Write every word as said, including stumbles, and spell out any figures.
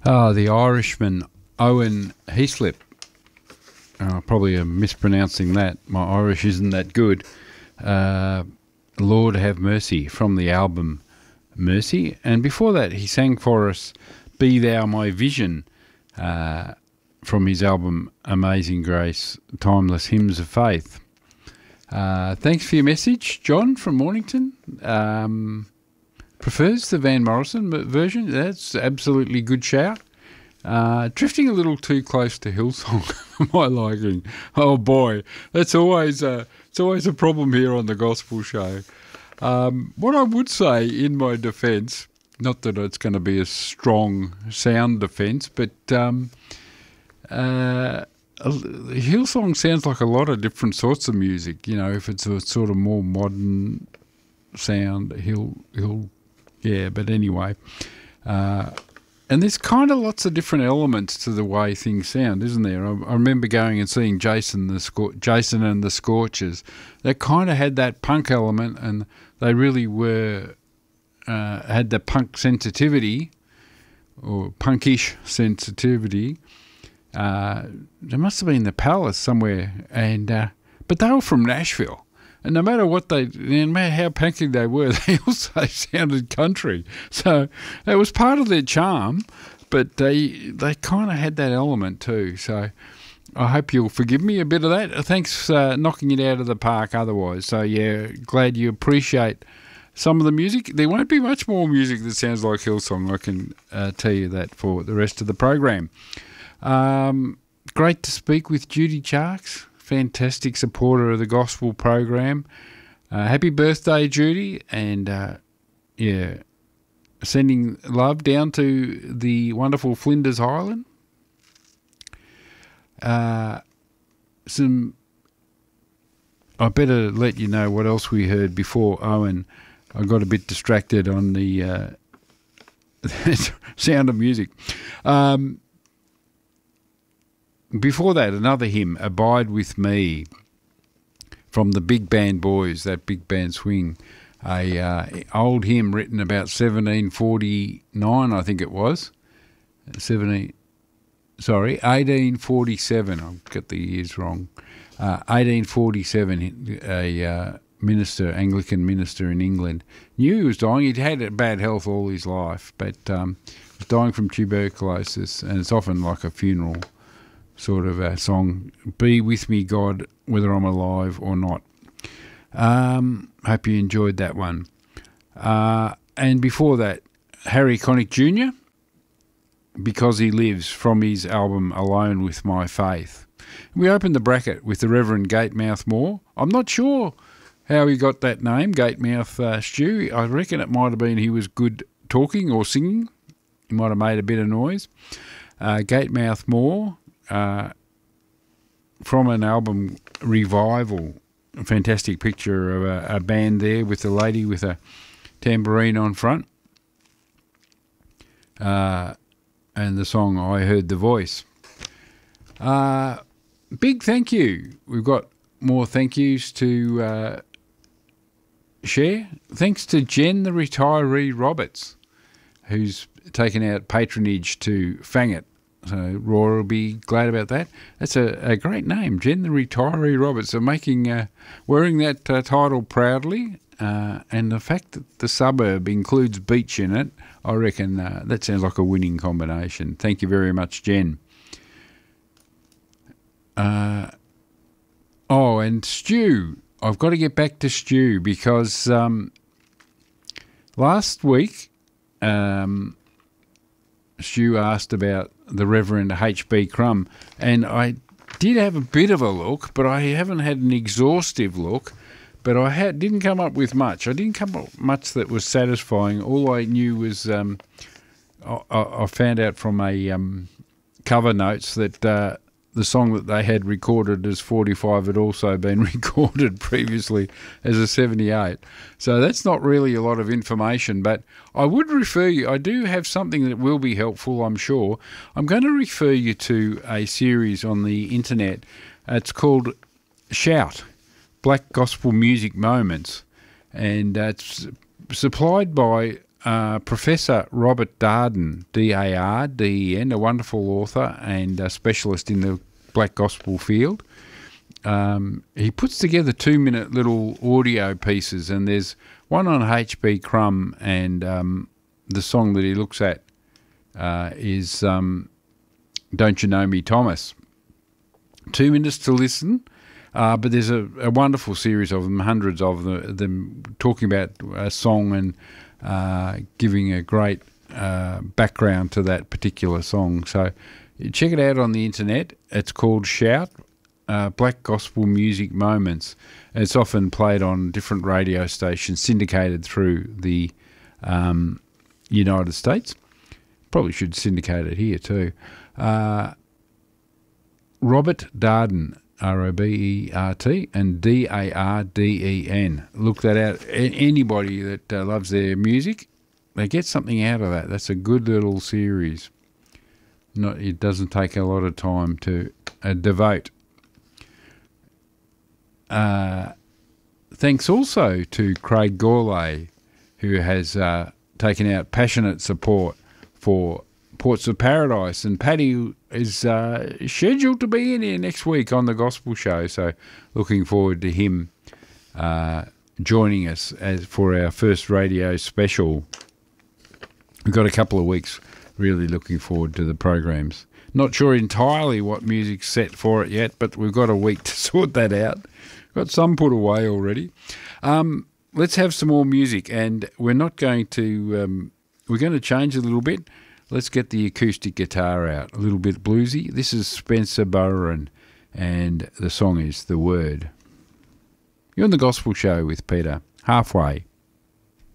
Ah, the Irishman, Owen Heaslip. Uh, probably am mispronouncing that. My Irish isn't that good. Uh, Lord Have Mercy from the album Mercy. And before that, he sang for us Be Thou My Vision uh, from his album Amazing Grace, Timeless Hymns of Faith. Uh, thanks for your message, John from Mornington. Um, prefers the Van Morrison version. That's absolutely good shout. Uh, drifting a little too close to Hillsong for my liking. Oh boy, that's always a, it's always a problem here on the Gospel Show. Um, what I would say in my defence, not that it's going to be a strong sound defence, but um, uh, Hillsong sounds like a lot of different sorts of music. You know, if it's a sort of more modern sound, he'll he'll yeah. But anyway. Uh, And there's kind of lots of different elements to the way things sound, isn't there? I, I remember going and seeing Jason the Scor- Jason and the Scorchers. They kind of had that punk element, and they really were uh, had the punk sensitivity or punkish sensitivity. Uh, there must have been the Palace somewhere, and uh, but they were from Nashville. And no matter what they, no matter how punky they were, they also sounded country. So it was part of their charm, but they they kind of had that element too. So I hope you'll forgive me a bit of that. Thanks for uh, knocking it out of the park otherwise. So yeah, glad you appreciate some of the music. There won't be much more music that sounds like Hillsong, I can uh, tell you that for the rest of the program. Um, great to speak with Judy Charks. Fantastic supporter of the gospel program. Uh, happy birthday, Judy, and uh, yeah, sending love down to the wonderful Flinders Island. Uh, some, I better let you know what else we heard before Owen. I got a bit distracted on the uh, sound of music. Um, Before that, another hymn, Abide With Me, from the Big Band Boys, that Big Band Swing, a uh, old hymn written about seventeen forty-nine, I think it was, seventeen, sorry, eighteen forty-seven, I've got the years wrong, uh, eighteen forty-seven, a uh, minister, Anglican minister in England, knew he was dying. He'd had bad health all his life, but um, was dying from tuberculosis, and it's often like a funeral sort of a song, Be With Me, God, whether I'm alive or not. Um, hope you enjoyed that one. Uh, and before that, Harry Connick Junior, Because He Lives, from his album Alone With My Faith. We opened the bracket with the Reverend Gatemouth Moore. I'm not sure how he got that name, Gatemouth uh, Stew. I reckon it might have been he was good talking or singing. He might have made a bit of noise. Uh, Gatemouth Moore, Uh, from an album Revival, a fantastic picture of a, a band there with a lady with a tambourine on front, uh, and the song I Heard the Voice. Uh, big thank you. We've got more thank yous to uh, share. Thanks to Jen the Retiree Roberts, who's taken out patronage to Fang It. So Roy will be glad about that. That's a, a great name, Jen the Retiree Roberts. So making, uh, wearing that uh, title proudly, uh, and the fact that the suburb includes beach in it, I reckon uh, that sounds like a winning combination. Thank you very much, Jen. Uh, oh, and Stu. I've got to get back to Stu because um, last week um, Stu asked about the Reverend H B Crum, and I did have a bit of a look, but I haven't had an exhaustive look, but I had, didn't come up with much. I didn't come up with much that was satisfying. All I knew was um, I, I found out from a um, cover notes that uh, the song that they had recorded as forty-five had also been recorded previously as a seventy-eight. So that's not really a lot of information, but I would refer you, I do have something that will be helpful, I'm sure. I'm going to refer you to a series on the internet. It's called Shout, Black Gospel Music Moments, and uh, it's supplied by uh, Professor Robert Darden, D A R D E N, a wonderful author and a specialist in the black gospel field. Um, he puts together two-minute little audio pieces, and there's one on H B Crumb, and um, the song that he looks at uh, is um, Don't You Know Me, Thomas. Two minutes to listen, uh, but there's a, a wonderful series of them, hundreds of them, them talking about a song and uh, giving a great uh, background to that particular song. So check it out on the internet. It's called Shout, uh, Black Gospel Music Moments. And it's often played on different radio stations, syndicated through the um, United States. Probably should syndicate it here too. Uh, Robert Darden, R O B E R T, and D A R D E N. Look that out. A- anybody that uh, loves their music, they get something out of that. That's a good little series. Not, it doesn't take a lot of time to uh, devote. Uh, thanks also to Craig Gourlay, who has uh, taken out passionate support for Ports of Paradise, and Paddy is uh, scheduled to be in here next week on the Gospel Show, so looking forward to him uh, joining us as for our first radio special. We've got a couple of weeks really looking forward to the programs. Not sure entirely what music's set for it yet, but we've got a week to sort that out. Got some put away already. Um, let's have some more music, and we're not going to, um, we're going to change a little bit. Let's get the acoustic guitar out, a little bit bluesy. This is Spencer Burren, and the song is The Word. You're on the Gospel Show with Peter, halfway.